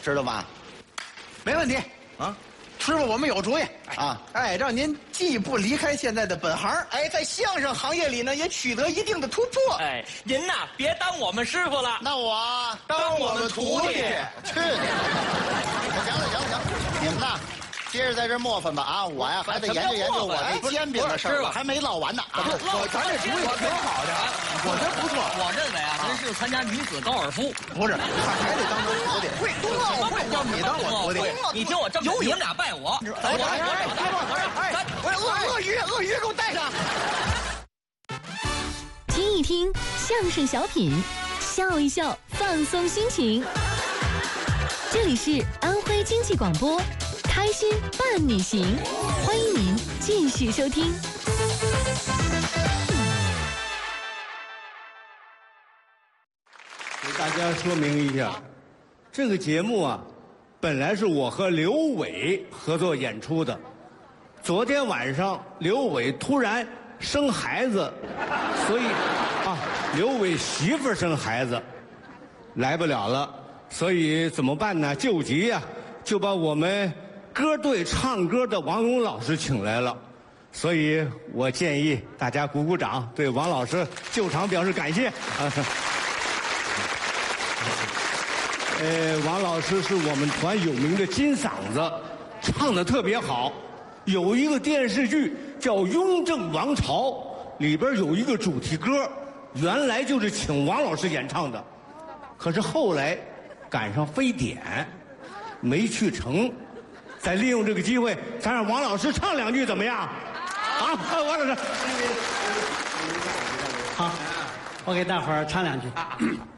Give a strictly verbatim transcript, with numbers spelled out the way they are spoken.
知道吧？没问题啊。 师傅，我们有主意啊！哎，让您既不离开现在的本行，哎，在相声行业里呢也取得一定的突破。 哎，您呐，别当我们师傅了， 那我当我们徒弟。去你的！行了行了行了，你们呐，接着在这磨蹭吧啊！我呀还得研究研究我这煎饼的事儿，我还没唠完呢啊！ 我咱这主意挺好的， 我觉得不错。 我认为啊，您是参加女子高尔夫， 不是，他还得当徒弟。会冬奥会要你当我徒弟， 你听我这么说，你们俩拜我。 哎哎哎哎！我鳄鳄鱼鳄鱼给我带上。 听一听相声小品，笑一笑，放松心情。这里是安徽经济广播，开心伴你行，欢迎您继续收听。 给大家说明一下，这个节目啊，本来是我和刘伟合作演出的。昨天晚上刘伟突然生孩子，所以啊，刘伟媳妇生孩子来不了了，所以怎么办呢？救急呀、啊，就把我们歌队唱歌的王勇老师请来了。所以我建议大家鼓鼓掌，对王老师救场表示感谢。呃，王老师是我们团有名的金嗓子，唱得特别好。有一个电视剧叫《雍正王朝》，里边有一个主题歌，原来就是请王老师演唱的，可是后来赶上非典，没去成。再利用这个机会，咱让王老师唱两句怎么样？啊，王老师， 好，我给大伙儿唱两句。